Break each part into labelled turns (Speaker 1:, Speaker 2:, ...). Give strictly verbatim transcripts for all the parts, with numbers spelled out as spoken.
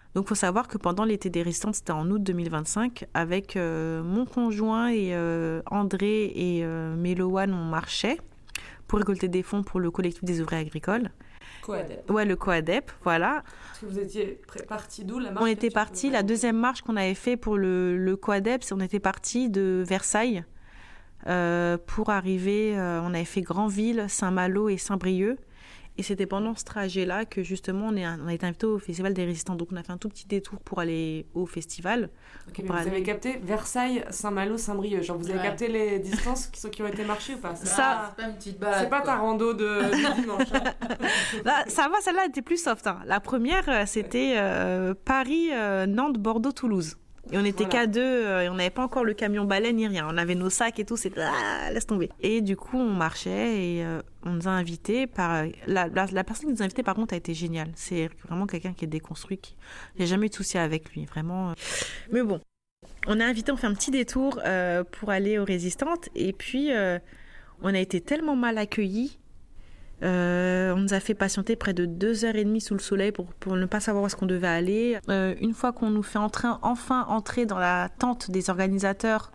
Speaker 1: Donc, il faut savoir que pendant l'été des résistantes, c'était en août deux mille vingt-cinq, avec euh, mon conjoint et euh, André et euh, Méloane, on marchait pour récolter des fonds pour le collectif des ouvriers agricoles.
Speaker 2: Coadep.
Speaker 1: Ouais, le Coadep, voilà.
Speaker 2: Parce que vous étiez partis d'où la marche?
Speaker 1: On était partis, la deuxième marche qu'on avait fait pour le, le Coadep, on était partis de Versailles euh, pour arriver, euh, on avait fait Granville, Saint-Malo et Saint-Brieuc. Et c'était pendant ce trajet-là que justement on, est, on a été invités au Festival des Résistants. Donc on a fait un tout petit détour pour aller au festival.
Speaker 2: Okay, mais vous aller... avez capté Versailles, Saint-Malo, Saint-Brieuc. Genre vous avez ouais. capté les distances qui, sont, qui ont été marchées ou pas?
Speaker 1: Ça, ça
Speaker 3: c'est pas une petite balade.
Speaker 2: C'est pas
Speaker 3: quoi.
Speaker 2: ta rando de, de dimanche. Hein.
Speaker 1: Là, ça va, celle-là était plus soft. Hein. La première, c'était euh, Paris, euh, Nantes, Bordeaux, Toulouse. Et on était voilà. qu'à deux, euh, et on n'avait pas encore le camion balai ni rien. On avait nos sacs et tout, c'était ah, laisse tomber. Et du coup, on marchait et euh, on nous a invités par la, la, la personne qui nous a invités. Par contre, a été géniale. C'est vraiment quelqu'un qui est déconstruit. Qui... J'ai jamais eu de souci avec lui, vraiment. Mais bon, on a invité, on fait un petit détour euh, pour aller aux Résistantes. Et puis, euh, on a été tellement mal accueillis. Euh, on nous a fait patienter près de deux heures et demie sous le soleil pour, pour ne pas savoir où est-ce qu'on devait aller. Euh, une fois qu'on nous fait entrer, enfin entrer dans la tente des organisateurs,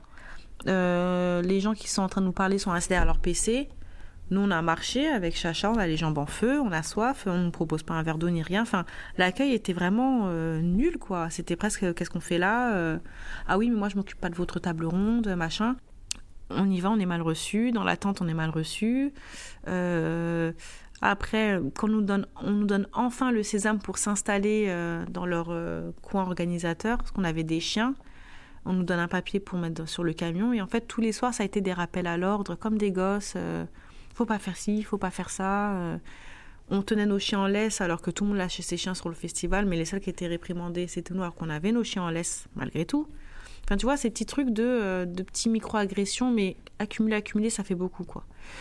Speaker 1: euh, les gens qui sont en train de nous parler sont restés derrière leur P C. Nous, on a marché avec Chacha, on a les jambes en feu, on a soif, on ne nous propose pas un verre d'eau ni rien. Enfin, l'accueil était vraiment euh, nul, quoi. C'était presque, qu'est-ce qu'on fait là euh, Ah oui, mais moi, je m'occupe pas de votre table ronde, machin. On y va, on est mal reçu. Dans la tente, on est mal reçu. Euh, après, quand on nous donne, on nous donne enfin le sésame pour s'installer euh, dans leur euh, coin organisateur, parce qu'on avait des chiens. On nous donne un papier pour mettre sur le camion. Et en fait, tous les soirs, ça a été des rappels à l'ordre, comme des gosses. Euh, faut pas faire ci, faut pas faire ça. Euh, on tenait nos chiens en laisse alors que tout le monde lâchait ses chiens sur le festival. Mais les seuls qui étaient réprimandés, c'était nous, alors qu'on avait nos chiens en laisse, malgré tout. Enfin, tu vois, ces petits trucs de, euh, de petits micro-agressions, mais accumulé, accumulé, ça fait beaucoup, quoi.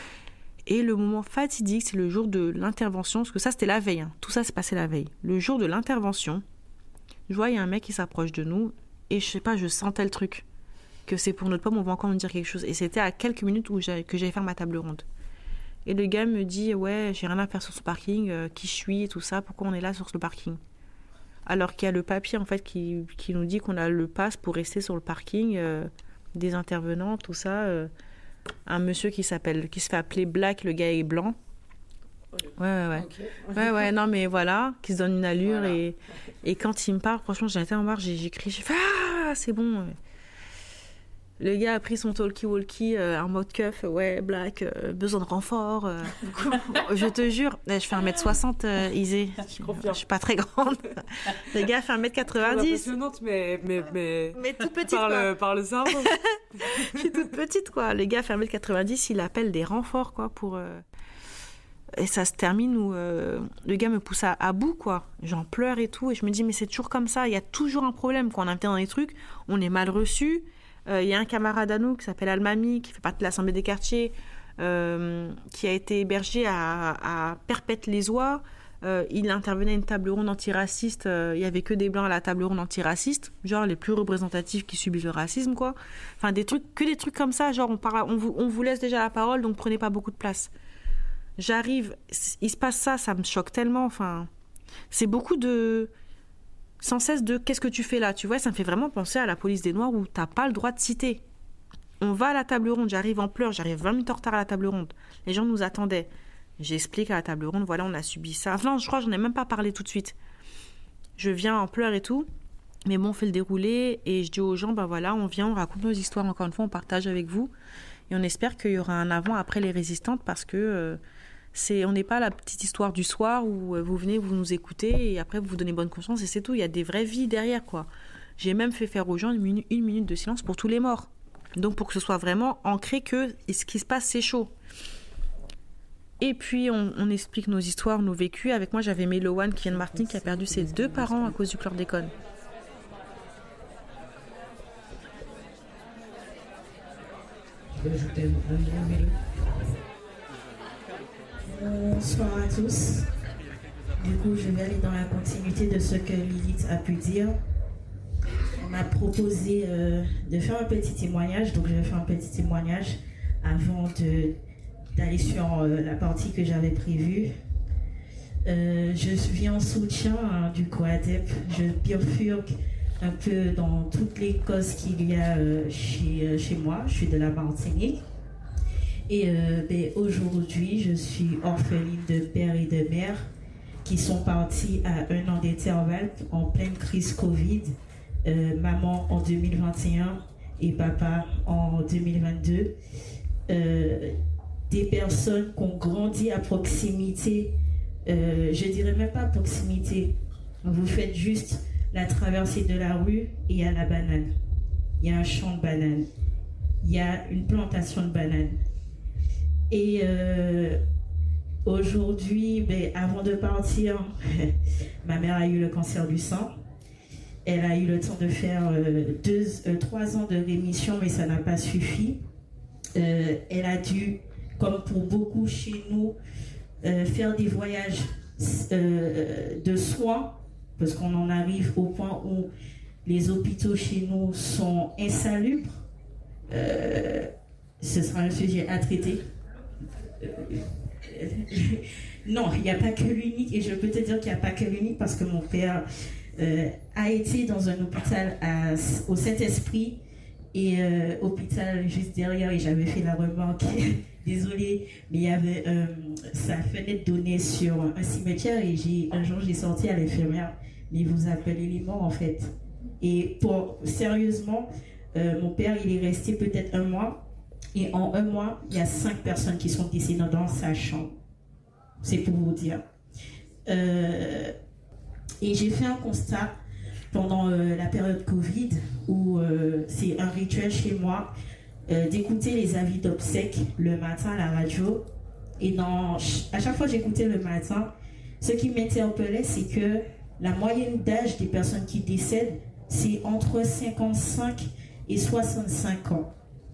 Speaker 1: Et le moment fatidique, c'est le jour de l'intervention, parce que ça, c'était la veille. Hein. Tout ça s'est passé la veille. Le jour de l'intervention, je vois, il y a un mec qui s'approche de nous, et je sais pas, je sentais le truc, que c'est pour notre pomme, on va encore nous dire quelque chose. Et c'était à quelques minutes où j'ai, que j'allais faire ma table ronde. Et le gars me dit, ouais, j'ai rien à faire sur ce parking, euh, qui je suis, et tout ça, pourquoi on est là sur ce parking ? Alors qu'il y a le papier en fait qui, qui nous dit qu'on a le pass pour rester sur le parking euh, des intervenants, tout ça. Euh, un monsieur qui s'appelle, qui se fait appeler Black, le gars est blanc. Ouais, ouais, ouais. Okay. Ouais, ouais, non, mais voilà, qui se donne une allure. Voilà. Et, et quand il me parle, franchement, j'ai été en marre, j'ai, j'ai crié, j'ai fait ah, c'est bon. Le gars a pris son talkie-walkie euh, en mode keuf, ouais, Black, euh, besoin de renfort. Euh. Je te jure, je fais un mètre soixante, euh, Isée. Je, je suis pas très grande. Le gars fait un mètre quatre-vingt-dix.
Speaker 2: C'est impressionnante, mais, mais, mais...
Speaker 1: mais toute petite,
Speaker 2: par
Speaker 1: quoi.
Speaker 2: Le, par le cerveau.
Speaker 1: Je suis toute petite, quoi. Le gars fait un mètre quatre-vingt-dix, il appelle des renforts, quoi, pour... Euh... Et ça se termine où euh, le gars me pousse à, à bout, quoi. J'en pleure et tout, et je me dis, mais c'est toujours comme ça, il y a toujours un problème. Quand on est invité dans des trucs, on est mal reçu. Il euh, y a un camarade à nous qui s'appelle Almami, qui fait partie de l'Assemblée des quartiers, euh, qui a été hébergé à, à Perpète-les-Oies. Euh, il intervenait à une table ronde antiraciste. Euh, il n'y avait que des blancs à la table ronde antiraciste, genre les plus représentatifs qui subissent le racisme, quoi. Enfin, des trucs, que des trucs comme ça, genre on, parle, on, vous, on vous laisse déjà la parole, donc prenez pas beaucoup de place. J'arrive, il se passe ça, ça me choque tellement. Enfin, c'est beaucoup de... sans cesse de qu'est-ce que tu fais là, tu vois, ça me fait vraiment penser à la police des Noirs où t'as pas le droit de citer. On va à la table ronde, j'arrive en pleurs, j'arrive vingt minutes en retard à la table ronde. Les gens nous attendaient. J'explique à la table ronde, voilà, on a subi ça. Enfin, non, je crois que j'en ai même pas parlé tout de suite. Je viens en pleurs et tout, mais bon, on fait le déroulé et je dis aux gens, ben voilà, on vient, on raconte nos histoires encore une fois, on partage avec vous et on espère qu'il y aura un avant après les résistantes parce que euh, c'est, on n'est pas la petite histoire du soir où vous venez, vous nous écoutez et après vous vous donnez bonne conscience et c'est tout. Il y a des vraies vies derrière, quoi. J'ai même fait faire aux gens une minute, une minute de silence pour tous les morts. Donc pour que ce soit vraiment ancré que ce qui se passe, c'est chaud. Et puis on, on explique nos histoires, nos vécus. Avec moi, j'avais Méloane qui vient de Martinique, qui a perdu ses deux parents à cause du chlordécone.
Speaker 4: Bonsoir à tous. Du coup, je vais aller dans la continuité de ce que Lilith a pu dire. On m'a proposé euh, de faire un petit témoignage, donc je vais faire un petit témoignage avant de, d'aller sur euh, la partie que j'avais prévue. Euh, je suis en soutien hein, du COADEP. Je bifurque un peu dans toutes les causes qu'il y a euh, chez, euh, chez moi. Je suis de la Martinique. Et euh, ben, aujourd'hui, je suis orpheline de père et de mère qui sont partis à un an d'intervalle en pleine crise Covid. Euh, maman en deux mille vingt et un et papa en deux mille vingt-deux. Euh, des personnes qui ont grandi à proximité, euh, je dirais même pas à proximité, vous faites juste la traversée de la rue et il y a la banane. Il y a un champ de bananes. Il y a une plantation de bananes. Et euh, aujourd'hui, ben, avant de partir, ma mère a eu le cancer du sein. Elle a eu le temps de faire euh, deux, euh, trois ans de rémission, mais ça n'a pas suffi. Euh, elle a dû, comme pour beaucoup chez nous, euh, faire des voyages euh, de soins, parce qu'on en arrive au point où les hôpitaux chez nous sont insalubres. Euh, ce sera un sujet à traiter. Euh, non, il n'y a pas que l'unique, et je peux te dire qu'il n'y a pas que l'unique, parce que mon père euh, a été dans un hôpital à, au Saint-Esprit, et euh, hôpital juste derrière, et j'avais fait la remarque, désolée, mais il y avait euh, sa fenêtre donnée sur un cimetière, et j'ai, un jour j'ai sorti à l'infirmière, mais vous appelez les morts en fait. Et pour, sérieusement, euh, mon père il est resté peut-être un mois, et en un mois, il y a cinq personnes qui sont décédées dans sa chambre. C'est pour vous dire. Euh, et j'ai fait un constat pendant euh, la période Covid, où euh, c'est un rituel chez moi euh, d'écouter les avis d'obsèques le matin à la radio. Et dans, à chaque fois que j'écoutais le matin, ce qui m'interpellait, c'est que la moyenne d'âge des personnes qui décèdent, c'est entre cinquante-cinq et soixante-cinq ans.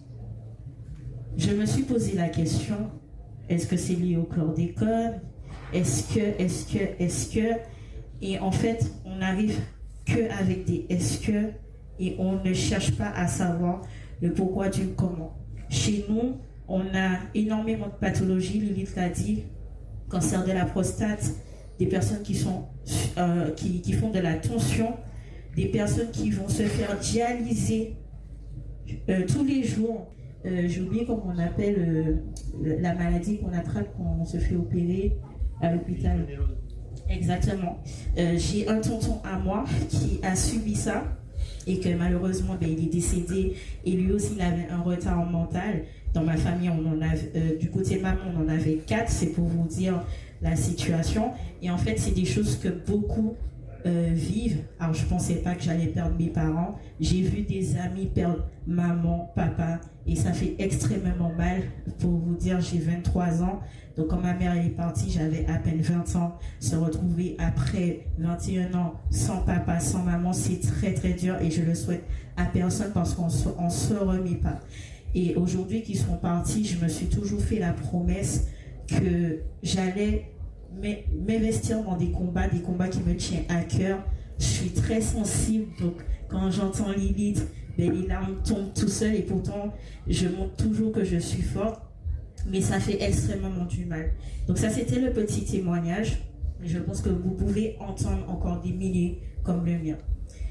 Speaker 4: Je me suis posé la question, est-ce que c'est lié au chlordécone? Est-ce que, est-ce que, est-ce que... Et en fait, on n'arrive qu'avec des est-ce que, et on ne cherche pas à savoir le pourquoi du comment. Chez nous, on a énormément de pathologies, Lilith l'a dit, cancer de la prostate, des personnes qui, sont, euh, qui, qui font de la tension, des personnes qui vont se faire dialyser euh, tous les jours. Euh, j'ai oublié comment on appelle euh, la maladie qu'on attrape quand on se fait opérer à l'hôpital. Exactement. Euh, j'ai un tonton à moi qui a subi ça et que malheureusement ben, il est décédé, et lui aussi il avait un retard mental. Dans ma famille, on en avait, euh, du côté de maman, on en avait quatre, c'est pour vous dire la situation. Et en fait, c'est des choses que beaucoup euh, vivent. Alors, je ne pensais pas que j'allais perdre mes parents. J'ai vu des amis perdre maman, papa, et ça fait extrêmement mal. Pour vous dire, j'ai vingt-trois ans. Donc, quand ma mère est partie, j'avais à peine vingt ans. Se retrouver après vingt et un ans sans papa, sans maman, c'est très, très dur. Et je le souhaite à personne parce qu'on ne se remet pas. Et aujourd'hui qu'ils sont partis, je me suis toujours fait la promesse que j'allais m'investir dans des combats, des combats qui me tiennent à cœur. Je suis très sensible, donc quand j'entends Lilith, ben les larmes tombent tout seul, et pourtant je montre toujours que je suis forte, mais ça fait extrêmement du mal. Donc ça, c'était le petit témoignage. Je pense que vous pouvez entendre encore des milliers comme le mien.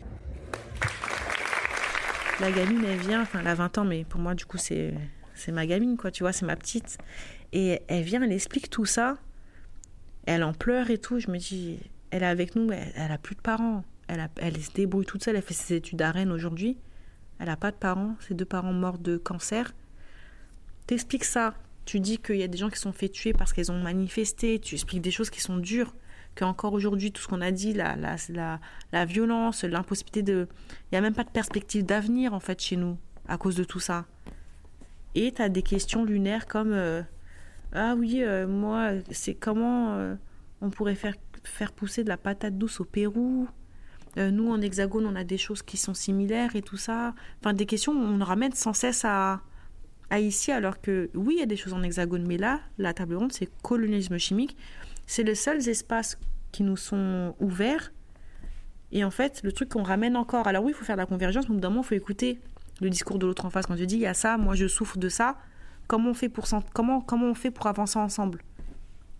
Speaker 1: La gamine, elle vient, enfin elle a vingt ans, mais pour moi du coup c'est, c'est ma gamine, quoi, tu vois, c'est ma petite. Et elle vient, elle explique tout ça, elle en pleure et tout. Je me dis, elle est avec nous, elle, elle a plus de parents, elle, a, elle se débrouille toute seule, elle fait ses études à Rennes aujourd'hui, elle a pas de parents, ses deux parents morts de cancer. T'expliques ça, tu dis qu'il y a des gens qui se sont fait tuer parce qu'ils ont manifesté, tu expliques des choses qui sont dures, qu'encore aujourd'hui, tout ce qu'on a dit, la, la, la, la violence, l'impossibilité de... Il n'y a même pas de perspective d'avenir, en fait, chez nous, à cause de tout ça. Et tu as des questions lunaires comme... Euh, ah oui, euh, moi, c'est comment euh, on pourrait faire, faire pousser de la patate douce au Pérou. Euh, nous, en Hexagone, on a des choses qui sont similaires et tout ça. Enfin, des questions où on ramène sans cesse à, à ici, alors que, oui, il y a des choses en Hexagone, mais là, la table ronde, c'est colonialisme chimique. C'est les seuls espaces qui nous sont ouverts. Et en fait, le truc qu'on ramène encore... Alors oui, il faut faire de la convergence, mais au bout d'un moment, il faut écouter le discours de l'autre en face. Quand tu dis, il y a ça, moi je souffre de ça, comment on fait pour, comment, comment on fait pour avancer ensemble?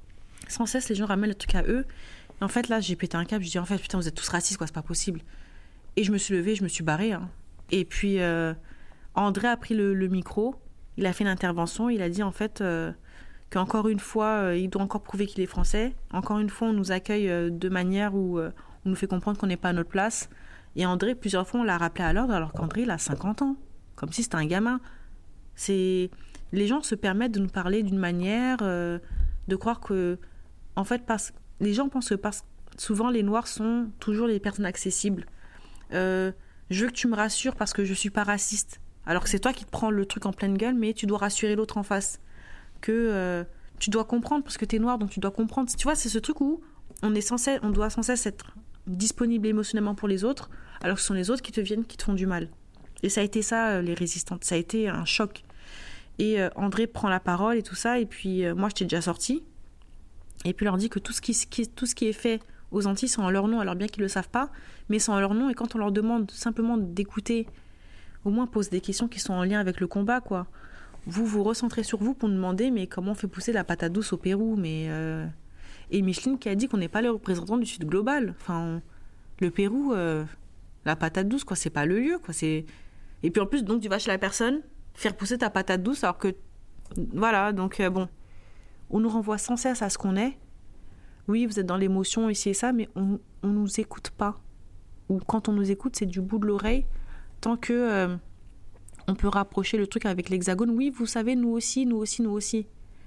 Speaker 1: Sans cesse, les gens ramènent le truc à eux. Et en fait, là, j'ai pété un câble. Je dis, en fait, putain, vous êtes tous racistes, quoi, c'est pas possible. Et je me suis levée, je me suis barrée. Hein. Et puis, euh, André a pris le, le micro. Il a fait une intervention. Il a dit, en fait, euh, qu'encore une fois, euh, il doit encore prouver qu'il est français. Encore une fois, on nous accueille euh, de manière où euh, on nous fait comprendre qu'on n'est pas à notre place. Et André, plusieurs fois, on l'a rappelé à l'ordre, alors qu'André, il a cinquante ans. Comme si c'était un gamin. C'est... Les gens se permettent de nous parler d'une manière, euh, de croire que... En fait, parce... les gens pensent que parce... souvent, les Noirs sont toujours les personnes accessibles. Euh, je veux que tu me rassures parce que je ne suis pas raciste. Alors que c'est toi qui te prends le truc en pleine gueule, mais tu dois rassurer l'autre en face. Que euh, tu dois comprendre parce que tu es noir, donc tu dois comprendre. Tu vois, c'est ce truc où on, est censé, on doit sans cesse être disponible émotionnellement pour les autres, alors que ce sont les autres qui te viennent, qui te font du mal. Et ça a été ça, les résistantes. Ça a été un choc. Et euh, André prend la parole et tout ça. Et puis, euh, moi, j'étais déjà sortie. Et puis, il leur dit que tout ce qui, qui, tout ce qui est fait aux Antilles, c'est en leur nom. Alors bien qu'ils ne le savent pas, mais c'est en leur nom. Et quand on leur demande simplement d'écouter, au moins pose des questions qui sont en lien avec le combat, quoi. Vous vous recentrez sur vous pour nous demander, mais comment on fait pousser la patate douce au Pérou, mais euh... Et Micheline qui a dit qu'on n'est pas les représentants du Sud global. Enfin, on... le Pérou, euh... la patate douce, quoi, c'est pas le lieu, quoi. C'est... Et puis en plus, donc tu vas chez la personne, faire pousser ta patate douce, alors que... Voilà, donc euh, bon. On nous renvoie sans cesse à ce qu'on est. Oui, vous êtes dans l'émotion, ici et ça, mais on ne nous écoute pas. Ou quand on nous écoute, c'est du bout de l'oreille, tant que... Euh... on peut rapprocher le truc avec l'hexagone. Oui, vous savez, nous aussi, nous aussi, nous aussi.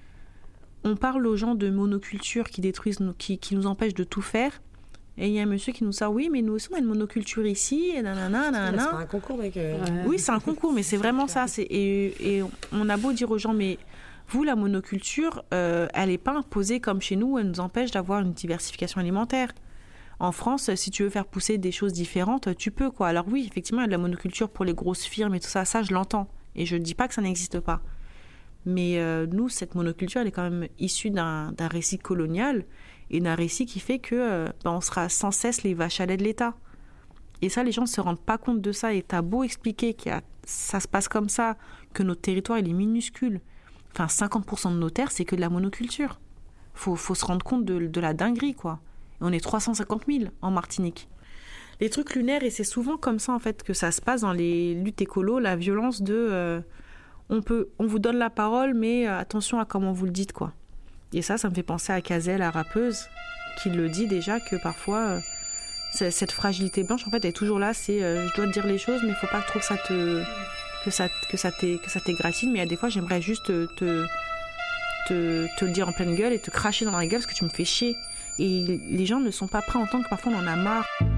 Speaker 1: On parle aux gens de monoculture qui détruisent, qui, qui nous empêchent de tout faire. Et il y a un monsieur qui nous sort, oui, mais nous aussi, on a une monoculture ici, et nanana, nanana.
Speaker 2: C'est pas un concours, mec. Euh...
Speaker 1: Ouais. Oui, c'est un concours, mais c'est vraiment ça. C'est, et, et on a beau dire aux gens, mais vous, la monoculture, euh, elle n'est pas imposée comme chez nous, elle nous empêche d'avoir une diversification alimentaire. En France, si tu veux faire pousser des choses différentes, tu peux, quoi. Alors oui, effectivement, il y a de la monoculture pour les grosses firmes et tout ça, ça, je l'entends. Et je ne dis pas que ça n'existe pas. Mais euh, nous, cette monoculture, elle est quand même issue d'un, d'un récit colonial et d'un récit qui fait que euh, ben, on sera sans cesse les vaches à lait de l'État. Et ça, les gens ne se rendent pas compte de ça. Et t'as beau expliquer que ça se passe comme ça, que notre territoire, il est minuscule. Enfin, cinquante pour cent de nos terres, c'est que de la monoculture. Il faut, faut se rendre compte de, de la dinguerie, quoi. Et on est trois cent cinquante mille en Martinique. Les trucs lunaires, et c'est souvent comme ça, en fait, que ça se passe dans les luttes écolo, la violence de... Euh, on, peut, on vous donne la parole, mais euh, attention à comment vous le dites, quoi. Et ça, ça me fait penser à Kazel, la rappeuse, qui le dit déjà, que parfois, euh, cette fragilité blanche, en fait, elle est toujours là. C'est, euh, je dois te dire les choses, mais il faut pas trop que ça te... que ça, que ça, t'é, que ça t'égratine. Mais il y a des fois, j'aimerais juste te, te, te, te le dire en pleine gueule et te cracher dans la gueule parce que tu me fais chier. Et les gens ne sont pas prêts à entendre que parfois, on en a marre.